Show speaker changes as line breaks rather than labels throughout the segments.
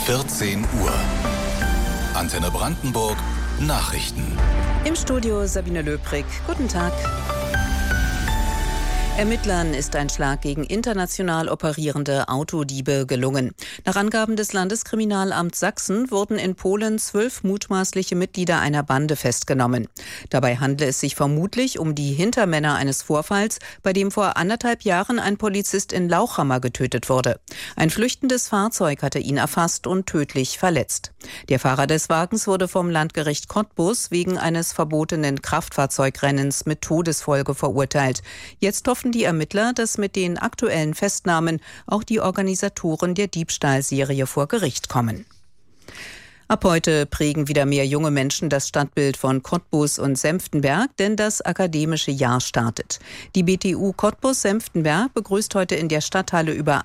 14 Uhr. Antenne Brandenburg, Nachrichten.
Im Studio Sabine Löbrig. Guten Tag. Ermittlern ist ein Schlag gegen international operierende Autodiebe gelungen. Nach Angaben des Landeskriminalamts Sachsen wurden in Polen 12 mutmaßliche Mitglieder einer Bande festgenommen. Dabei handle es sich vermutlich um die Hintermänner eines Vorfalls, bei dem vor 1,5 Jahren ein Polizist in Lauchhammer getötet wurde. Ein flüchtendes Fahrzeug hatte ihn erfasst und tödlich verletzt. Der Fahrer des Wagens wurde vom Landgericht Cottbus wegen eines verbotenen Kraftfahrzeugrennens mit Todesfolge verurteilt. Jetzt hoffen die Ermittler, dass mit den aktuellen Festnahmen auch die Organisatoren der Diebstahlserie vor Gericht kommen. Ab heute prägen wieder mehr junge Menschen das Stadtbild von Cottbus und Senftenberg, denn das akademische Jahr startet. Die BTU Cottbus-Senftenberg begrüßt heute in der Stadthalle über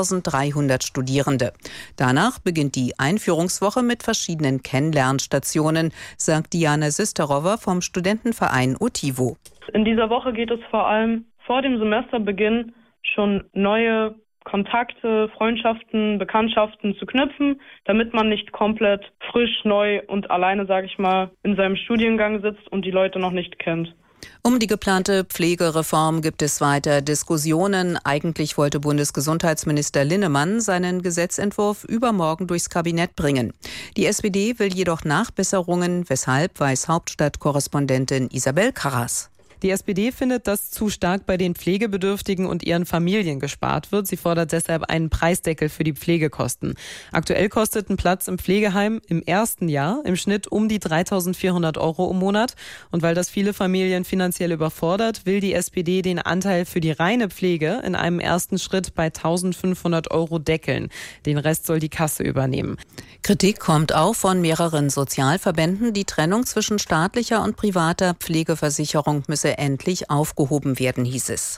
1300 Studierende. Danach beginnt die Einführungswoche mit verschiedenen Kennenlernstationen, sagt Diana Sisterova vom Studentenverein Otivo.
In dieser Woche geht es vor allem vor dem Semesterbeginn schon neue Kontakte, Freundschaften, Bekanntschaften zu knüpfen, damit man nicht komplett frisch, neu und alleine, in seinem Studiengang sitzt und die Leute noch nicht kennt.
Um die geplante Pflegereform gibt es weiter Diskussionen. Eigentlich wollte Bundesgesundheitsminister Linnemann seinen Gesetzentwurf übermorgen durchs Kabinett bringen. Die SPD will jedoch Nachbesserungen, weshalb weiß Hauptstadtkorrespondentin Isabel Karras.
Die SPD findet, dass zu stark bei den Pflegebedürftigen und ihren Familien gespart wird. Sie fordert deshalb einen Preisdeckel für die Pflegekosten. Aktuell kostet ein Platz im Pflegeheim im ersten Jahr im Schnitt um die 3.400 € im Monat. Und weil das viele Familien finanziell überfordert, will die SPD den Anteil für die reine Pflege in einem ersten Schritt bei 1.500 € deckeln. Den Rest soll die Kasse übernehmen.
Kritik kommt auch von mehreren Sozialverbänden. Die Trennung zwischen staatlicher und privater Pflegeversicherung müsse endlich aufgehoben werden, hieß es.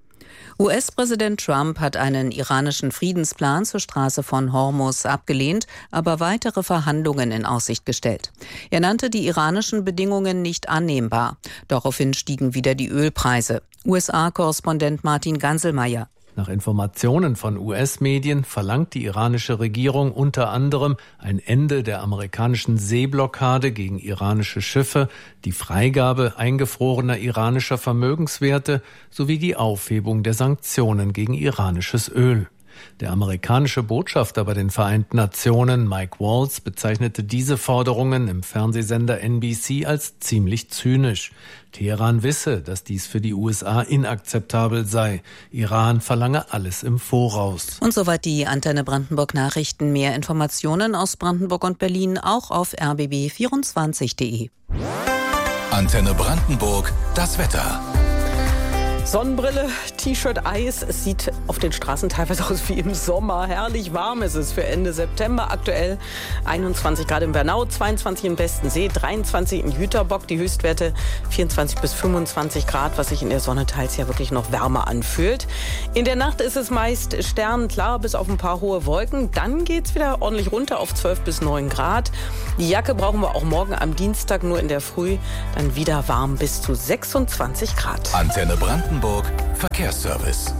US-Präsident Trump hat einen iranischen Friedensplan zur Straße von Hormuz abgelehnt, aber weitere Verhandlungen in Aussicht gestellt. Er nannte die iranischen Bedingungen nicht annehmbar. Daraufhin stiegen wieder die Ölpreise. USA-Korrespondent Martin Ganselmeier.
Nach Informationen von US-Medien verlangt die iranische Regierung unter anderem ein Ende der amerikanischen Seeblockade gegen iranische Schiffe, die Freigabe eingefrorener iranischer Vermögenswerte sowie die Aufhebung der Sanktionen gegen iranisches Öl. Der amerikanische Botschafter bei den Vereinten Nationen, Mike Waltz, bezeichnete diese Forderungen im Fernsehsender NBC als ziemlich zynisch. Teheran wisse, dass dies für die USA inakzeptabel sei. Iran verlange alles im Voraus.
Und soweit die Antenne Brandenburg Nachrichten. Mehr Informationen aus Brandenburg und Berlin auch auf rbb24.de.
Antenne Brandenburg, das Wetter.
Sonnenbrille, T-Shirt, Eis. Es sieht auf den Straßen teilweise aus wie im Sommer. Herrlich warm ist es für Ende September. Aktuell 21 Grad in Bernau, 22 im Bestensee, 23 in Jüterbock. Die Höchstwerte 24 bis 25 Grad, was sich in der Sonne teils ja wirklich noch wärmer anfühlt. In der Nacht ist es meist sternenklar bis auf ein paar hohe Wolken. Dann geht's wieder ordentlich runter auf 12 bis 9 Grad. Die Jacke brauchen wir auch morgen am Dienstag, nur in der Früh. Dann wieder warm bis zu 26 Grad.
Antenne Brandenburg, Verkehrsservice.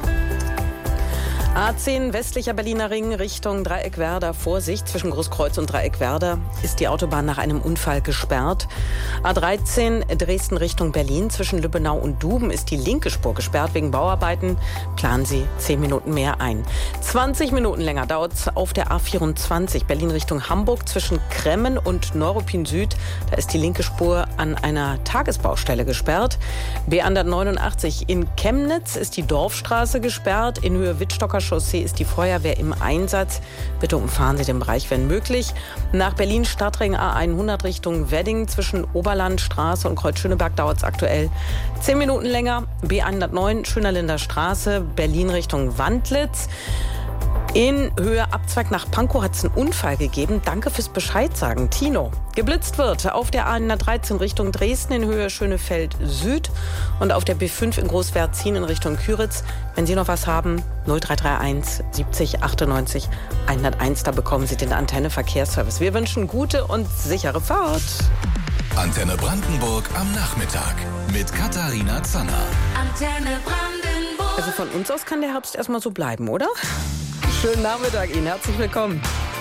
A10 westlicher Berliner Ring Richtung Dreieckwerder. Vorsicht, zwischen Großkreuz und Dreieckwerder ist die Autobahn nach einem Unfall gesperrt. A13 Dresden Richtung Berlin. Zwischen Lübbenau und Duben ist die linke Spur gesperrt wegen Bauarbeiten. Planen Sie 10 Minuten mehr ein. 20 Minuten länger dauert es auf der A24 Berlin Richtung Hamburg. Zwischen Kremmen und Neuruppin Süd. Da ist die linke Spur an einer Tagesbaustelle gesperrt. B189 in Chemnitz ist die Dorfstraße gesperrt. In Höhe Wittstocker Chaussee ist die Feuerwehr im Einsatz. Bitte umfahren Sie den Bereich, wenn möglich. Nach Berlin Stadtring A100 Richtung Wedding zwischen Oberlandstraße und Kreuz-Schöneberg dauert es aktuell 10 Minuten länger. B109 Schönerlinder Straße, Berlin Richtung Wandlitz. In Höhe Abzweig nach Pankow hat es einen Unfall gegeben. Danke fürs Bescheid sagen, Tino. Geblitzt wird auf der A113 Richtung Dresden in Höhe Schönefeld Süd und auf der B5 in Großwertzin in Richtung Küritz. Wenn Sie noch was haben, 0331 70 98 101, da bekommen Sie den Antenne Verkehrsservice. Wir wünschen gute und sichere Fahrt.
Antenne Brandenburg am Nachmittag mit Katharina Zanner.
Antenne Brandenburg.
Also von uns aus kann der Herbst erstmal so bleiben, oder? Schönen Nachmittag Ihnen, herzlich willkommen.